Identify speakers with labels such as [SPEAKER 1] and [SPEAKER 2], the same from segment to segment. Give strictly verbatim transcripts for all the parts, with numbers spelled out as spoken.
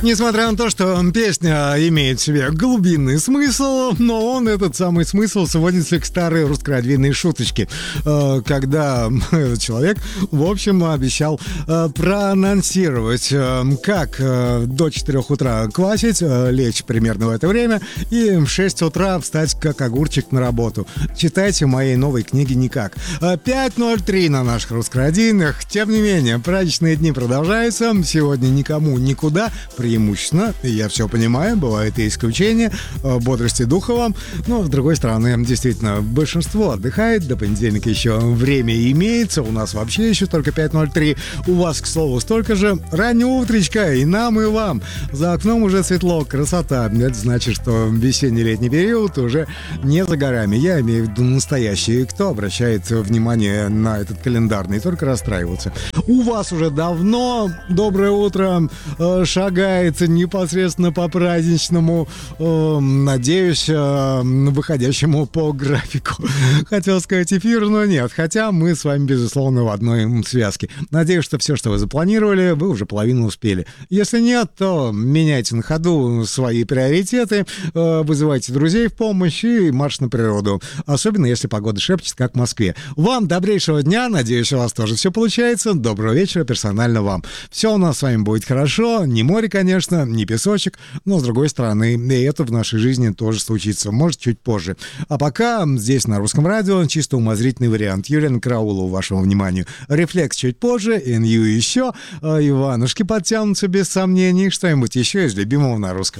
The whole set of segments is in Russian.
[SPEAKER 1] Несмотря на то, что песня имеет в себе глубинный смысл, но он, этот самый смысл, сводится к старой русскородвинной шуточке, когда этот человек, в общем, обещал проанонсировать, как до четырех утра квасить, лечь примерно в это время, и в шесть утра встать как огурчик на работу. Читайте в моей новой книге «Никак». пять ноль три на наших русскородинных. Тем не менее, праздничные дни продолжаются. Сегодня никому никуда. Преимущественно, я все понимаю, бывают и исключения, бодрости духа вам, но, с другой стороны, действительно, большинство отдыхает, до понедельника еще время имеется, у нас вообще еще только пять ноль три, у вас, к слову, столько же. Раннее утречко, и нам, и вам. За окном уже светло, красота. Это значит, что весенний-летний период уже не за горами. Я имею в виду настоящий. Кто обращает внимание на этот календарный, только расстраиваться. У вас уже давно доброе утро, шагается непосредственно по праздничному, э, надеюсь, э, выходящему по графику. Хотел сказать эфир, но нет. Хотя мы с вами, безусловно, в одной связке. Надеюсь, что все, что вы запланировали, вы уже половину успели. Если нет, то меняйте на ходу свои приоритеты, э, вызывайте друзей в помощь и марш на природу. Особенно, если погода шепчет, как в Москве. Вам добрейшего дня. Надеюсь, у вас тоже все получается. Доброго вечера персонально вам. Все у нас с вами будет хорошо. Не море, конечно, не песочек, но, с другой стороны, и это в нашей жизни тоже случится, может, чуть позже. А пока здесь на Русском радио чисто умозрительный вариант. Юлиана Караулова, вашему вниманию. Рефлекс чуть позже, эн ю еще, а Иванушки подтянутся без сомнений, что-нибудь еще из любимого на русском.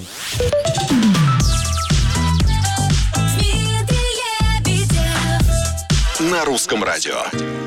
[SPEAKER 2] На Русском радио.